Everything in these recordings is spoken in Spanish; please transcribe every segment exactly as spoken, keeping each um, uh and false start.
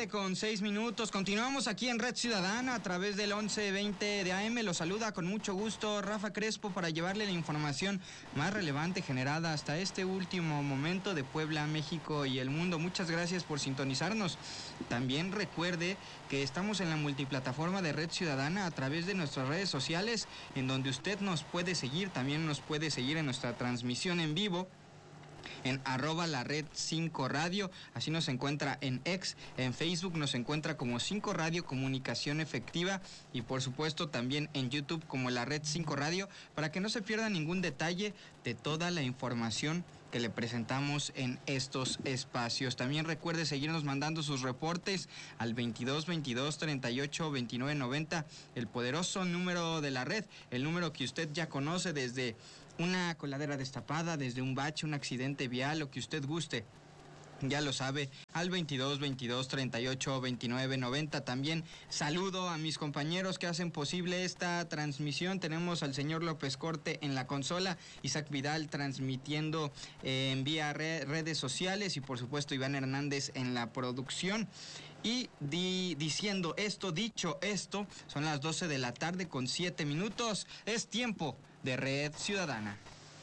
tarde con seis minutos. Continuamos aquí en Red Ciudadana a través del once veinte de A M. Los saluda con mucho gusto Rafa Crespo para llevarle la información más relevante generada hasta este último momento de Puebla, México y el mundo. Muchas gracias por sintonizarnos. También recuerde que estamos en la multiplataforma de Red Ciudadana a través de nuestras redes sociales, en donde usted nos puede seguir. También nos puede seguir en nuestra transmisión en vivo en arroba la red cinco radio, así nos encuentra en X, en Facebook nos encuentra como cinco Radio Comunicación Efectiva y por supuesto también en YouTube como la red cinco Radio, para que no se pierda ningún detalle de toda la información que le presentamos en estos espacios. También recuerde seguirnos mandando sus reportes al veintidós veintidós treinta y ocho veintinueve noventa, el poderoso número de la red, el número que usted ya conoce desde una coladera destapada, desde un bache, un accidente vial, lo que usted guste. Ya lo sabe, al veintidós veintidós treinta y ocho veintinueve noventa. También saludo a mis compañeros que hacen posible esta transmisión. Tenemos al señor López Corte en la consola, Isaac Vidal transmitiendo eh, en vía re- redes sociales y por supuesto Iván Hernández en la producción. Y di, diciendo esto, dicho esto, son las doce de la tarde con siete minutos. Es tiempo de Red Ciudadana.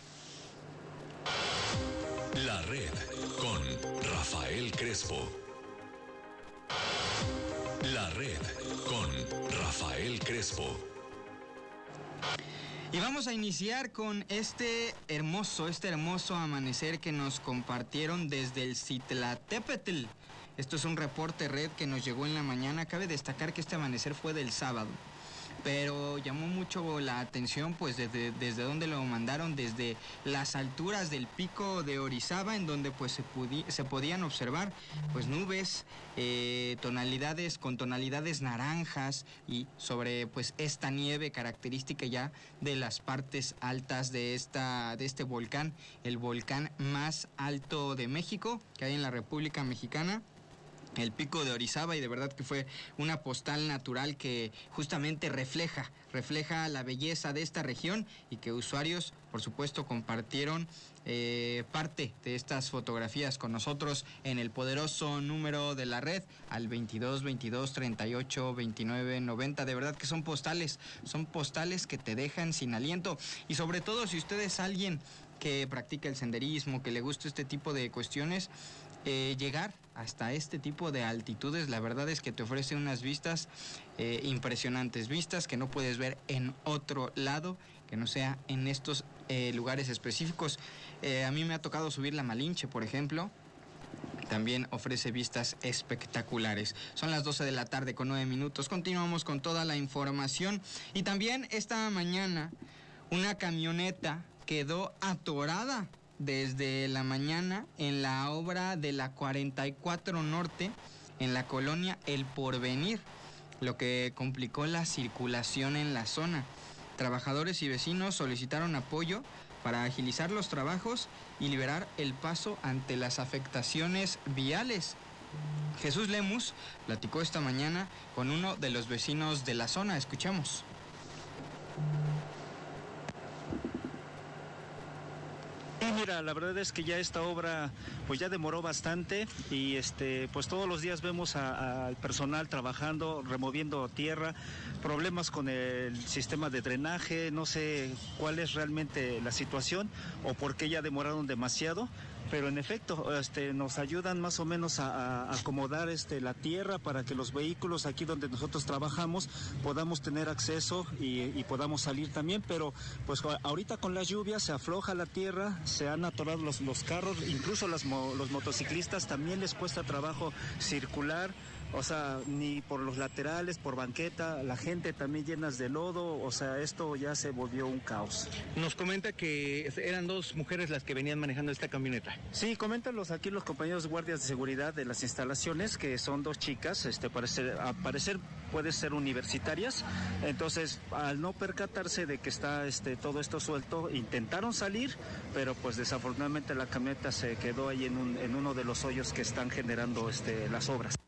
La Red con Rafael Crespo. La Red con Rafael Crespo. Y vamos a iniciar con este hermoso, este hermoso amanecer que nos compartieron desde el Citlaltépetl. Esto es un reporte Red que nos llegó en la mañana. Cabe destacar que este amanecer fue del sábado, pero llamó mucho la atención pues desde, desde donde lo mandaron, desde las alturas del pico de Orizaba, en donde pues se, pudi- se podían observar pues nubes, eh, tonalidades con tonalidades naranjas y sobre pues esta nieve característica ya de las partes altas de esta de este volcán, el volcán más alto de México que hay en la República Mexicana, el pico de Orizaba, y de verdad que fue una postal natural que justamente refleja, refleja la belleza de esta región y que usuarios, por supuesto, compartieron eh, parte de estas fotografías con nosotros en el poderoso número de la red al veintidós veintidós treinta y ocho veintinueve noventa. De verdad que son postales, son postales que te dejan sin aliento, y sobre todo si usted es alguien que practica el senderismo, que le gusta este tipo de cuestiones, Eh, llegar hasta este tipo de altitudes, la verdad es que te ofrece unas vistas eh, impresionantes, vistas que no puedes ver en otro lado, que no sea en estos eh, lugares específicos. Eh, a mí me ha tocado subir la Malinche, por ejemplo. También ofrece vistas espectaculares. Son las doce de la tarde con nueve minutos. Continuamos con toda la información. Y también esta mañana una camioneta quedó atorada desde la mañana en la obra de la cuarenta y cuatro Norte en la colonia El Porvenir, lo que complicó la circulación en la zona. Trabajadores y vecinos solicitaron apoyo para agilizar los trabajos y liberar el paso ante las afectaciones viales. Jesús Lemus platicó esta mañana con uno de los vecinos de la zona. Escuchamos. Mira, la verdad es que ya esta obra pues ya demoró bastante y este pues todos los días vemos al personal trabajando, removiendo tierra, problemas con el sistema de drenaje, no sé cuál es realmente la situación o por qué ya demoraron demasiado, pero en efecto este nos ayudan más o menos a, a acomodar este la tierra para que los vehículos aquí donde nosotros trabajamos podamos tener acceso y, y podamos salir también, pero pues ahorita con las lluvias se afloja la tierra, se han atorado los, los carros, incluso las, los motociclistas también les cuesta trabajo circular, o sea, ni por los laterales, por banqueta, la gente también llenas de lodo, o sea, esto ya se volvió un caos. Nos comenta que eran dos mujeres las que venían manejando esta camioneta. Sí, coméntalos aquí los compañeros guardias de seguridad de las instalaciones, que son dos chicas, este, parece, a parecer puede ser universitarias, entonces al no percatarse de que está este, todo esto suelto, intentaron salir, pero pues desafortunadamente la camioneta se quedó ahí en, un, en uno de los hoyos que están generando este, las obras.